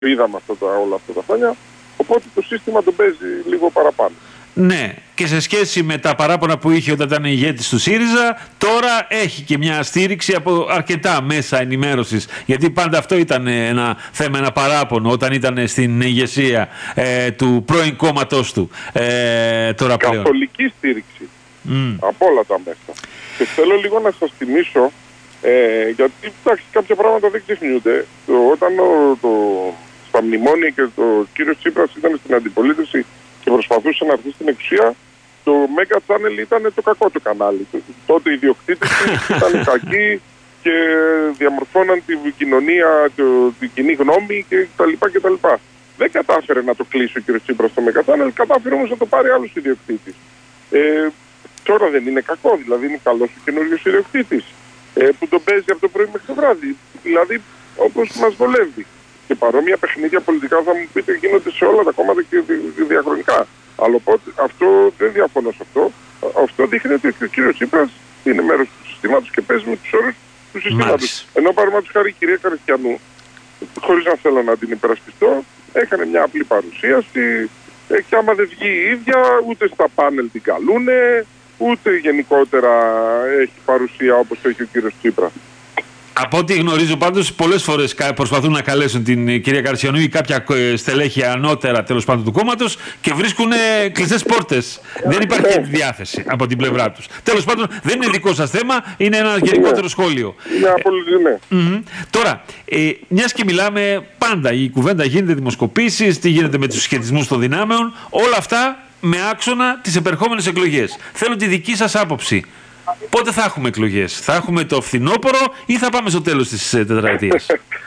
είδαμε όλα αυτά τα χρόνια. Οπότε το σύστημα τον παίζει λίγο παραπάνω. Ναι, και σε σχέση με τα παράπονα που είχε όταν ήταν ηγέτης του ΣΥΡΙΖΑ, τώρα έχει και μια στήριξη από αρκετά μέσα ενημέρωσης. Γιατί πάντα αυτό ήταν ένα θέμα, ένα παράπονο όταν ήταν στην ηγεσία του πρώην κόμματός του. Τώρα πλέον. Καθολική στήριξη από όλα τα μέσα. Και θέλω λίγο να σας θυμίσω, γιατί εντάξει, κάποια πράγματα δεν ξεχνιούνται. Όταν στα μνημόνια και ο κύριος Τσίπρας ήταν στην αντιπολίτευση και προσπαθούσε να έρθει στην εξουσία, το Mega Channel ήταν το κακό του κανάλι. Τότε οι ιδιοκτήτες ήταν κακοί και διαμορφώναν την κοινωνία, την κοινή γνώμη κτλ. Δεν κατάφερε να το κλείσει ο κ. Τσίπρας στο Mega Channel, κατάφερε όμως να το πάρει άλλος ιδιοκτήτης. Τώρα δεν είναι κακό, δηλαδή είναι καλός ο καινούριος ιδιοκτήτης που τον παίζει από το πρωί μέχρι το βράδυ. Δηλαδή όπως μας βολεύει. Και παρόμοια παιχνίδια πολιτικά θα μου πείτε γίνονται σε όλα τα κόμματα και διαχρονικά. Αλλά οπότε αυτό δεν διαφωνώ σε αυτό. Αυτό δείχνει ότι ο κύριος Τσίπρας είναι μέρος του συστήματος και παίζει με τους όρους του συστήματος. Ενώ παραδείγματος χάρη η κυρία Καριστιανού, χωρίς να θέλω να την υπερασπιστώ, έκανε μια απλή παρουσίαση και άμα δεν βγει η ίδια, ούτε στα πάνελ την καλούνε, ούτε γενικότερα έχει παρουσία όπως έχει ο κύριος Τσίπρας. Από ό,τι γνωρίζω πάντως, πολλές φορές προσπαθούν να καλέσουν την κυρία Καριστιανού ή κάποια στελέχη ανώτερα τέλος πάντων του κόμματος και βρίσκουν κλειστές πόρτες. Δεν υπάρχει διάθεση από την πλευρά τους. Τέλος πάντων, δεν είναι δικό σας θέμα, είναι ένα γενικότερο σχόλιο. Τώρα, μιας και μιλάμε πάντα, η κουβέντα γίνεται δημοσκοπήσεις, τι γίνεται με τους σχετισμούς των δυνάμεων, όλα αυτά με άξονα τις επερχόμενες εκλογές. Θέλω τη δική σας άποψη. Πότε θα έχουμε εκλογές, θα έχουμε το φθινόπωρο ή θα πάμε στο τέλος της τετραετίας?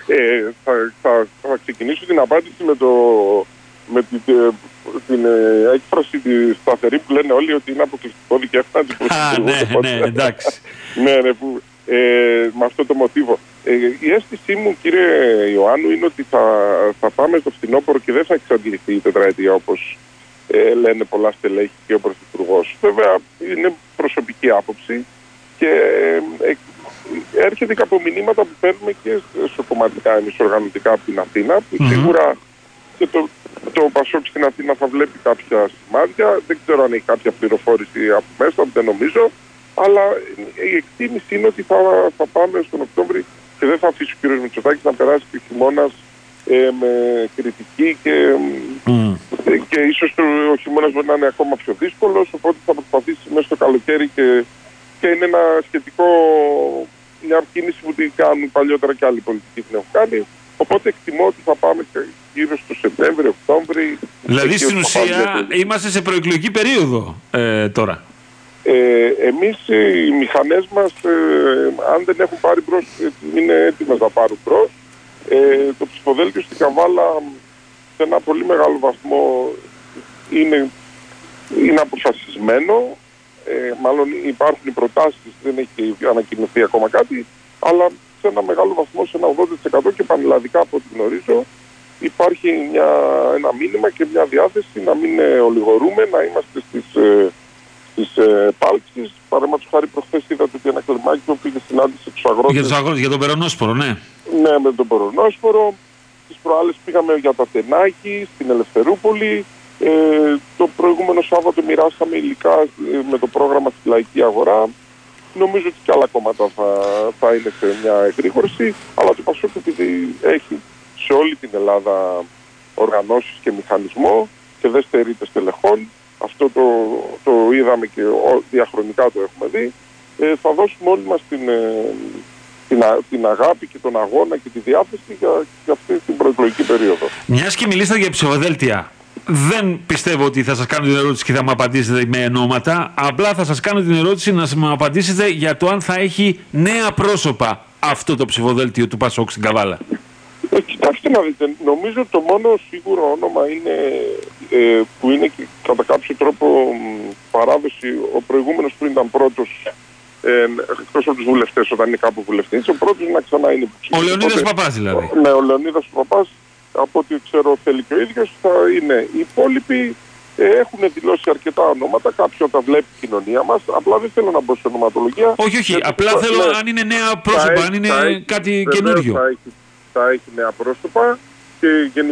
Θα ξεκινήσω την απάντηση με την έκφραση τη σταθερή που λένε όλοι ότι είναι αποκλειστικό δικαίωμα του Πρωθυπουργού. Ναι, εντάξει. Ναι, με αυτό το μοτίβο. Η αίσθησή μου, κύριε Ιωάννου, είναι ότι θα πάμε στο φθινόπωρο και δεν θα εξαντληθεί η τετραετία όπως λένε πολλά στελέχη και ο Πρωθυπουργός. Βέβαια είναι προσωπική άποψη και έρχεται και από μηνύματα που παίρνουμε και κομματικά εμείς οργανωτικά από την Αθήνα, που σίγουρα και το Πασόκ στην Αθήνα θα βλέπει κάποια σημάδια. Δεν ξέρω αν έχει κάποια πληροφόρηση από μέσα, δεν νομίζω, αλλά η εκτίμηση είναι ότι θα πάμε στον Οκτώβρη και δεν θα αφήσει ο κ. Μητσοτάκης να περάσει και χειμώνας με κριτική και ίσως ο χειμώνας μπορεί να είναι ακόμα πιο δύσκολος, οπότε θα προσπαθήσει μέσα στο καλοκαίρι και είναι ένα σχετικό, μια κίνηση που την κάνουν παλιότερα και άλλοι πολιτικοί την έχουν κάνει, οπότε εκτιμώ ότι θα πάμε γύρω στο Σεπτέμβριο, Οκτώβρη. Δηλαδή στην ουσία είμαστε σε προεκλογική περίοδο τώρα. Εμείς οι μηχανές μας, αν δεν έχουν πάρει μπρος, είναι έτοιμες να πάρουν μπρος. Το ψηφοδέλτιο στην Καβάλα σε ένα πολύ μεγάλο βαθμό είναι αποφασισμένο. Μάλλον υπάρχουν οι προτάσεις, δεν έχει ανακοινωθεί ακόμα κάτι, αλλά σε ένα μεγάλο βαθμό, σε ένα 80% και πανελλαδικά από ό,τι γνωρίζω, υπάρχει ένα μήνυμα και μια διάθεση να μην ολιγορούμε, να είμαστε στις πάλξεις. Παραδείγματος χάρη προχθές είδατε ότι ένα κλιμάκιο πήγε συνάντηση τους αγρότες. Για τους αγρότες, για τον Περονόσπορο, ναι. Ναι, με τον Περονόσπορο. Τις προάλλες πήγαμε για τα Τενάκη, στην Ελευθερούπολη. Το προηγούμενο Σάββατο μοιράσαμε υλικά με το πρόγραμμα στη Λαϊκή Αγορά. Νομίζω ότι και άλλα κόμματα θα είναι σε μια εγρήγορση, αλλά το Πασόκ επειδή έχει σε όλη την Ελλάδα οργανώσεις και μηχανισμό και δεν στερείται στελεχών, αυτό το είδαμε και διαχρονικά το έχουμε δει, θα δώσουμε όλοι μας την αγάπη και τον αγώνα και τη διάθεση για αυτή την προεκλογική περίοδο. Μιας και μιλήσατε για ψηφοδέλτια, δεν πιστεύω ότι θα σας κάνω την ερώτηση και θα μου απαντήσετε με ονόματα. Απλά θα σας κάνω την ερώτηση να μου απαντήσετε για το αν θα έχει νέα πρόσωπα αυτό το ψηφοδέλτιο του Πασόκ στην Καβάλα. Κοιτάξτε να δείτε, νομίζω το μόνο σίγουρο όνομα είναι που είναι και κατά κάποιο τρόπο παράδοση. Ο προηγούμενος που ήταν πρώτος, εκτός από τους βουλευτές, όταν είναι κάπου βουλευτής, ο πρώτος να ξανά είναι υποψήφιος. Ο Λεωνίδας Παπάς δηλαδή. Ναι, ο Λεωνίδας Παπάς, από ό,τι ξέρω θέλει και ο ίδιος, θα είναι. Οι υπόλοιποι έχουν δηλώσει αρκετά ονόματα, κάποιοι τα βλέπει η κοινωνία μας, απλά δεν θέλω να μπω σε ονοματολογία. Όχι, απλά θέλω αν είναι νέα πρόσωπα, αν είναι κάτι καινούριο. Θα έχει νέα πρόσωπα και